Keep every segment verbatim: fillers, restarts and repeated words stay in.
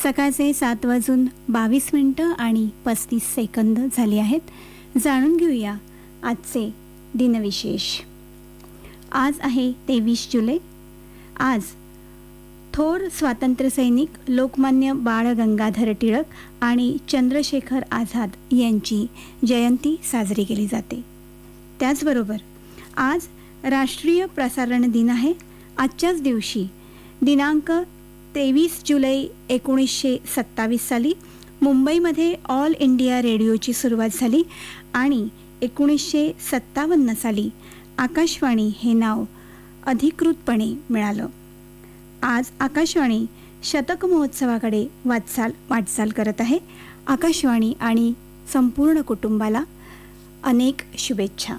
सकाळचे सात वाजून बावीस मिनिटं आणि पस्तीस सेकंद झाली आहेत. जाणून घेऊया आजचे दिनविशेष. आज आहे तेवीस जुलै. आज थोर स्वातंत्र्यसैनिक लोकमान्य बाळ गंगाधर टिळक आणि चंद्रशेखर आझाद यांची जयंती साजरी केली जाते. त्याचबरोबर आज राष्ट्रीय प्रसारण दिन आहे. आजच्याच दिवशी दिनांक तेवीस जुलै एकोणीसशे सत्तावीस साली मुंबईमध्ये ऑल इंडिया रेडिओची सुरुवात झाली आणि एकोणीसशे सत्तावन्न साली आकाशवाणी हे नाव अधिकृतपणे मिळालं. आज आकाशवाणी शतक महोत्सवाकडे वाटचाल वाटचाल करत आहे. आकाशवाणी आणि संपूर्ण कुटुंबाला अनेक शुभेच्छा.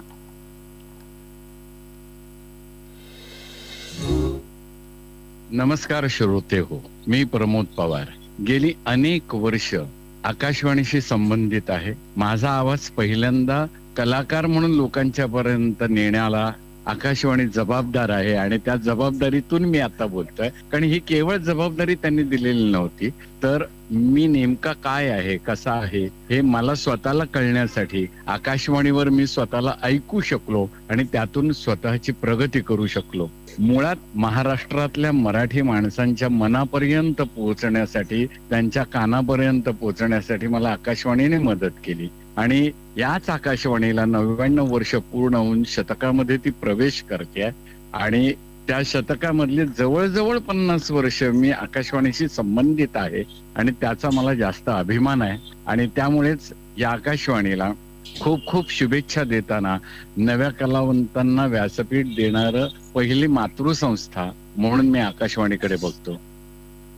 नमस्कार श्रोते हो, मी प्रमोद पवार. गेली अनेक वर्ष आकाशवाणीशी संबंधित आहे. माझा आवाज पहिल्यांदा कलाकार म्हणून लोकांच्या पर्यंत नेण्याला आकाशवाणी जबाबदार आहे आणि त्या जबाबदारीतून मी आता बोलतोय. कारण ही केवळ जबाबदारी त्यांनी दिलेली नव्हती, तर मी नेमका काय आहे, कसा आहे हे मला स्वतःला कळण्यासाठी आकाशवाणीवर मी स्वतःला ऐकू शकलो आणि त्यातून स्वतःची प्रगती करू शकलो. मुळात महाराष्ट्रातल्या मराठी माणसांच्या मनापर्यंत पोहोचण्यासाठी, त्यांच्या कानापर्यंत पोहोचण्यासाठी मला आकाशवाणीने मदत केली आणि याच आकाशवाणीला नव्याण्णव वर्ष पूर्ण होऊन शतकामध्ये ती प्रवेश करते आणि त्या शतकामधले जवळजवळ पन्नास वर्ष मी आकाशवाणीशी संबंधित आहे आणि त्याचा मला जास्त अभिमान आहे. आणि त्यामुळेच या आकाशवाणीला खूप खूप शुभेच्छा देताना नव्या कलावंतांना व्यासपीठ देणारं पहिली मातृसंस्था म्हणून मी आकाशवाणीकडे बघतो.